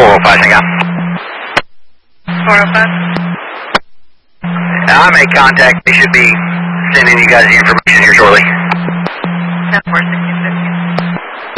405, hang on. 405? I made contact. They should be sending you guys the information here shortly. 10-4, 1650.